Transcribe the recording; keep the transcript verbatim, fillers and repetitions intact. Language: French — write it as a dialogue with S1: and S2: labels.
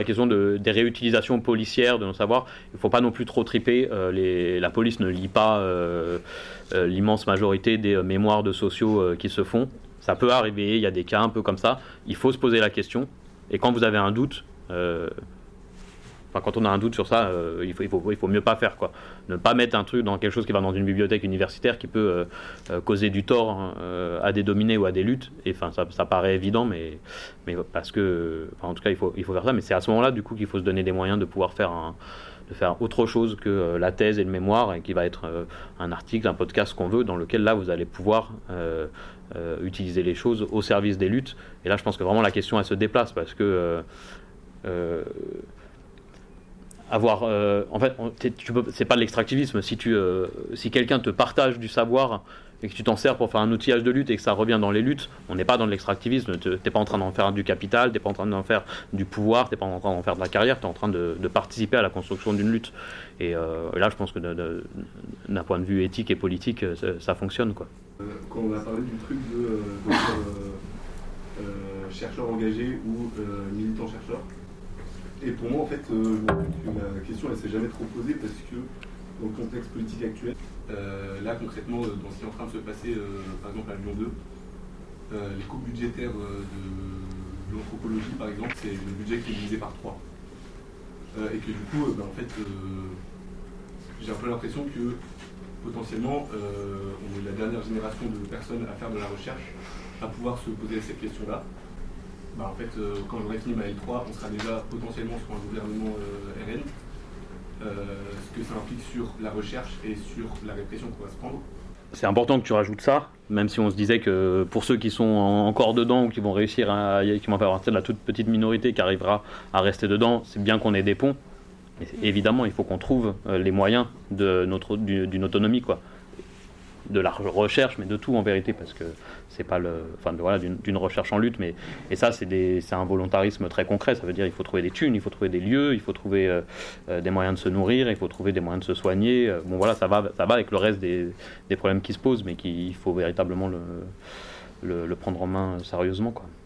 S1: La question de, des réutilisations policières, de nos savoirs, il ne faut pas non plus trop triper. Euh, les, la police ne lit pas euh, euh, l'immense majorité des euh, mémoires de sociaux euh, qui se font. Ça peut arriver, il y a des cas un peu comme ça. Il faut se poser la question. Et quand vous avez un doute, euh, enfin quand on a un doute sur ça, euh, il, faut, il, faut, il faut mieux pas faire, quoi. Ne pas mettre un truc dans quelque chose qui va dans une bibliothèque universitaire qui peut euh, euh, causer du tort hein, euh, à des dominés ou à des luttes. Et enfin ça, ça paraît évident, mais, mais parce que, enfin, en tout cas il faut, il faut faire ça. Mais c'est à ce moment-là du coup qu'il faut se donner des moyens de pouvoir faire un, de faire autre chose que euh, la thèse et le mémoire, et qui va être euh, un article, un podcast qu'on veut, dans lequel là vous allez pouvoir euh, euh, utiliser les choses au service des luttes. Et là je pense que vraiment la question elle se déplace parce que euh, euh, avoir euh, en fait tu peux, c'est pas de l'extractivisme si tu euh, si quelqu'un te partage du savoir et que tu t'en sers pour faire un outillage de lutte et que ça revient dans les luttes, on n'est pas dans de l'extractivisme. T'es pas en train d'en faire du capital, t'es pas en train d'en faire du pouvoir, t'es pas en train d'en faire de la carrière, t'es en train de, de participer à la construction d'une lutte. Et, euh, et là je pense que de, de, d'un point de vue éthique et politique ça, ça fonctionne, quoi.
S2: Euh, quand on a parlé du truc de, euh, de euh, euh, chercheur engagé ou euh, militant chercheur, et pour moi, en fait, euh, la question, elle s'est jamais trop posée parce que, dans le contexte politique actuel, euh, là, concrètement, dans ce qui est en train de se passer, euh, par exemple, à Lyon deux, euh, les coupes budgétaires euh, de l'anthropologie, par exemple, c'est le budget qui est divisé par trois. Euh, et que du coup, euh, ben, en fait, euh, j'ai un peu l'impression que, potentiellement, euh, on est la dernière génération de personnes à faire de la recherche, à pouvoir se poser cette question-là. Bah en fait, euh, quand j'aurai fini ma L trois, on sera déjà potentiellement sur un gouvernement euh, R N, euh, ce que ça implique sur la recherche et sur la répression qu'on va se prendre.
S1: C'est important que tu rajoutes ça, même si on se disait que pour ceux qui sont encore dedans ou qui vont réussir à, qui vont faire partie de la toute petite minorité qui arrivera à rester dedans, c'est bien qu'on ait des ponts. Mais évidemment, il faut qu'on trouve les moyens de notre, d'une autonomie, quoi. De la recherche, mais de tout en vérité, parce que c'est pas le, enfin voilà, d'une, d'une recherche en lutte, mais et ça c'est des, c'est un volontarisme très concret. Ça veut dire il faut trouver des thunes, il faut trouver des lieux, il faut trouver euh, des moyens de se nourrir, il faut trouver des moyens de se soigner. Bon voilà, ça va, ça va avec le reste des, des problèmes qui se posent, mais qu'il faut véritablement le, le, le prendre en main sérieusement, quoi.